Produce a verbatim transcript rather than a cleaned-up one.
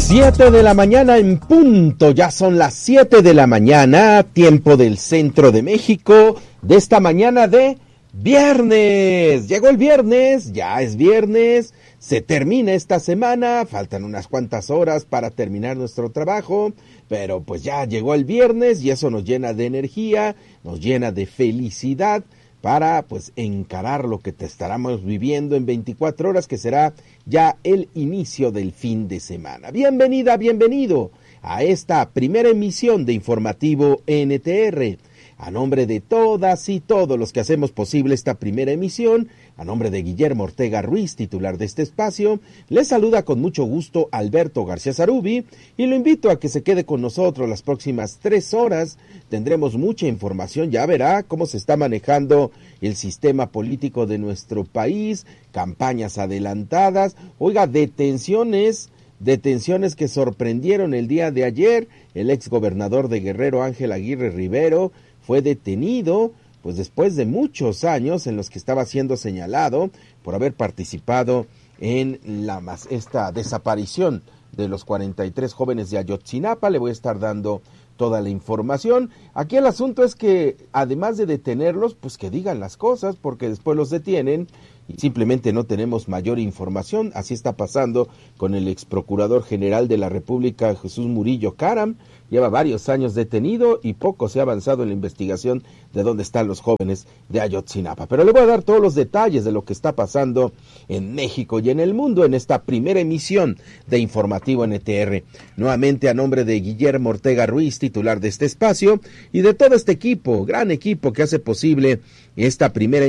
Siete de la mañana en punto, ya son las siete de la mañana, tiempo del centro de México, de esta mañana de viernes. Llegó el viernes, ya es viernes, se termina esta semana, faltan unas cuantas horas para terminar nuestro trabajo, pero pues ya llegó el viernes y eso nos llena de energía, nos llena de felicidad para pues encarar lo que te estaremos viviendo en veinticuatro horas, que será ya el inicio del fin de semana. Bienvenida, bienvenido a esta primera emisión de Informativo N T R. A nombre de todas y todos los que hacemos posible esta primera emisión, a nombre de Guillermo Ortega Ruiz, titular de este espacio, les saluda con mucho gusto Alberto García Zarubi y lo invito a que se quede con nosotros las próximas tres horas. Tendremos mucha información, ya verá cómo se está manejando el sistema político de nuestro país, campañas adelantadas, oiga, detenciones, detenciones que sorprendieron el día de ayer. El exgobernador de Guerrero, Ángel Aguirre Rivero, fue detenido, pues después de muchos años en los que estaba siendo señalado por haber participado en la esta desaparición de los cuarenta y tres jóvenes de Ayotzinapa. Le voy a estar dando toda la información. Aquí el asunto es que, además de detenerlos, pues que digan las cosas, porque después los detienen y simplemente no tenemos mayor información. Así está pasando con el ex procurador general de la República, Jesús Murillo Caram. Lleva varios años detenido y poco se ha avanzado en la investigación de dónde están los jóvenes de Ayotzinapa. Pero le voy a dar todos los detalles de lo que está pasando en México y en el mundo en esta primera emisión de Informativo N T R. Nuevamente a nombre de Guillermo Ortega Ruiz, titular de este espacio, y de todo este equipo, gran equipo que hace posible esta primera